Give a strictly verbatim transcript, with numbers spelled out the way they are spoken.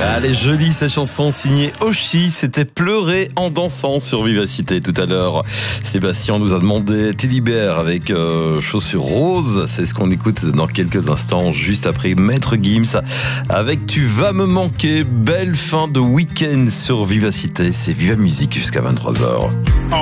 Ah, elle est jolie, cette chanson signée Oshi. C'était Pleurer en dansant sur Vivacité tout à l'heure. Sébastien nous a demandé Teddy Bear avec euh, Chaussures roses. C'est ce qu'on écoute dans quelques instants, juste après Maître Gims avec Tu vas me manquer. Belle fin de week-end sur Vivacité. C'est Viva Musique jusqu'à vingt-trois heures.